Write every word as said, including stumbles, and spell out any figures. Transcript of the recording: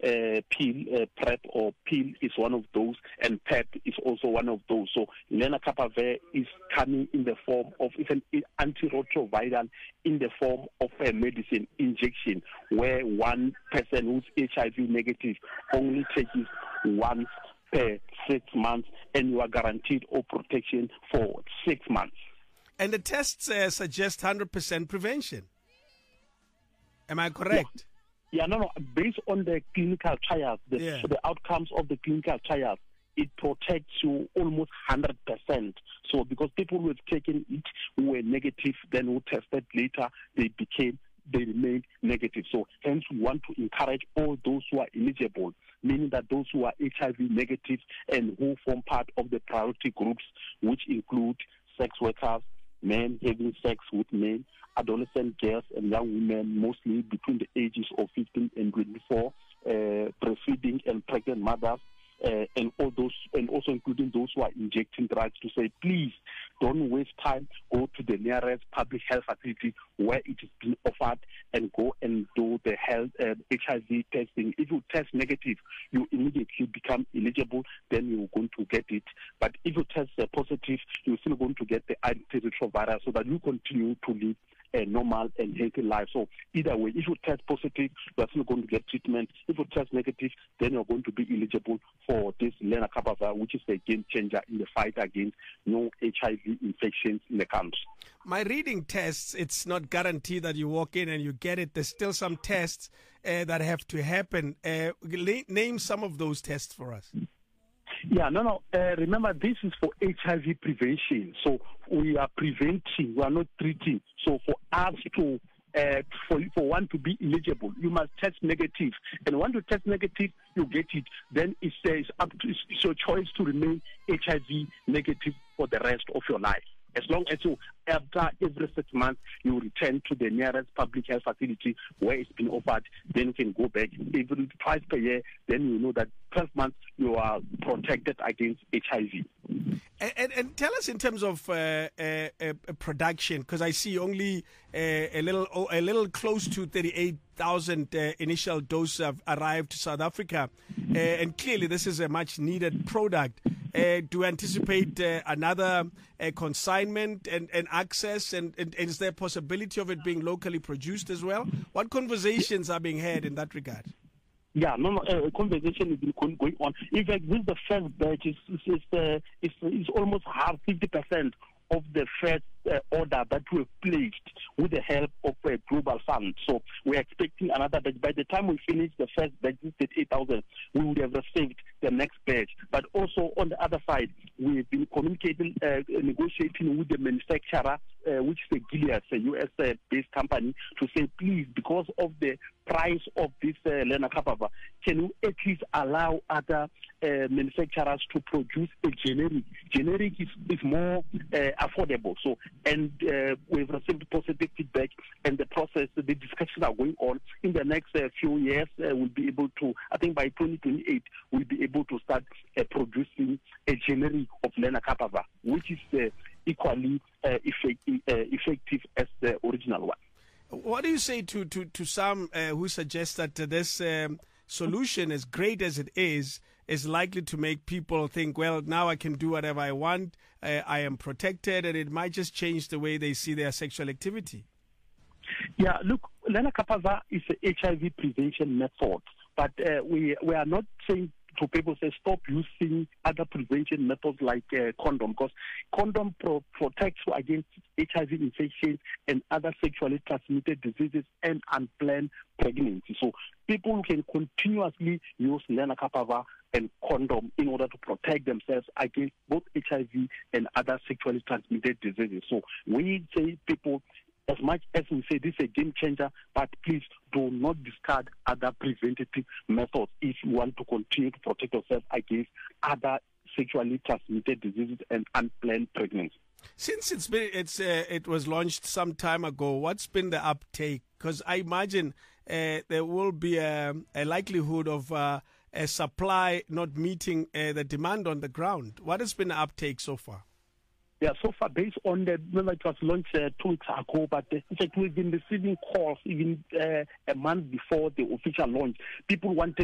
uh, pill, uh, PrEP or pill is one of those, and PrEP is also one of those. So lenacapavir is coming in the form of, it's an antiretroviral in the form of a medicine injection, where one person who's H I V negative only takes it once per six months, and you are guaranteed all protection for six months. And the tests uh, suggest one hundred percent prevention. Am I correct? Yeah, yeah no, no. Based on the clinical trials, the, yeah. the outcomes of the clinical trials, it protects you almost one hundred percent. So because people who have taken it who were negative, then who tested later, they became, they remained negative. So hence we want to encourage all those who are eligible, meaning that those who are H I V negative and who form part of the priority groups, which include sex workers, men having sex with men, adolescent girls and young women, mostly between the ages of fifteen and twenty-four, uh, breastfeeding and pregnant mothers, uh, and all those, and also including those who are injecting drugs, to say, please don't waste time, go to the nearest public health facility where it is being offered and go and do the health uh, H I V testing. If you test negative, you immediately become eligible, then you're going to get it. But if you test uh, positive, you're still going to get the antiretroviral so that you continue to live a normal and healthy life. So either way, if you test positive, you're still going to get treatment. If you test negative, then you're going to be eligible for this lenacapavir, which is a game changer in the fight against no H I V infections in the country. My reading tests, it's not guaranteed that you walk in and you get it. There's still some tests uh, that have to happen. Uh, name some of those tests for us. Yeah, no, no. Uh, remember, this is for H I V prevention. So we are preventing, we are not treating. So for us to, uh, for for one to be eligible, you must test negative. And when you test negative, you get it. Then it says up to it's your choice to remain H I V negative for the rest of your life. As long as you, after every six months, you return to the nearest public health facility where it's been offered, then you can go back every twice per year. Then you know that twelve months you are protected against H I V. And, and, and tell us in terms of uh, uh, uh, production, because I see only uh, a little oh, a little close to thirty-eight thousand uh, initial doses have arrived to South Africa, uh, and clearly this is a much needed product. Uh, do you anticipate uh, another uh, consignment and, and access, and, and, and is there a possibility of it being locally produced as well? What conversations are being had in that regard? Yeah, no, no, uh, conversation has been going on. In fact, this is the first batch. It's, it's, uh, it's, it's almost half, fifty percent of the first uh, order that we placed with the help of a global fund. So we're expecting another batch. By the time we finish the first batch, thirty-eight thousand, we would have received the next batch. But also on the other side, we've been communicating, uh, negotiating with the manufacturer, uh, which is a Gilead, a U S-based company, to say, please, because of the price of this uh, lenacapavir, can you at least allow other uh, manufacturers to produce a generic? Generic is, is more uh, affordable. So, and uh, we've received positive feedback, and the process, the discussions are going on. In the next uh, few years, uh, we'll be able to, I think by twenty twenty-eight, we'll be able to start uh, producing a generic of lenacapavir, which is uh, equally uh, effective, uh, effective as the original one. What do you say to, to, to some uh, who suggest that uh, this um, solution, as great as it is, is likely to make people think, well, now I can do whatever I want, uh, I am protected, and it might just change the way they see their sexual activity? Yeah, look, lenacapavir is an H I V prevention method, but uh, we, we are not saying to people, say stop using other prevention methods like uh, condom, because condom pro- protects you against H I V infections and other sexually transmitted diseases and unplanned pregnancy. So people can continuously use lenacapavir and condom in order to protect themselves against both H I V and other sexually transmitted diseases. So we say people, as much as we say this is a game changer, but please do not discard other preventative methods if you want to continue to protect yourself against other sexually transmitted diseases and unplanned pregnancy. Since it's been, it's uh, it was launched some time ago, what's been the uptake? Because I imagine uh, there will be a, a likelihood of uh, a supply not meeting uh, the demand on the ground. What has been the uptake so far? Yeah, so far, based on the, remember it was launched uh, two weeks ago, but uh, in fact, we've been receiving calls even uh, a month before the official launch. People wanted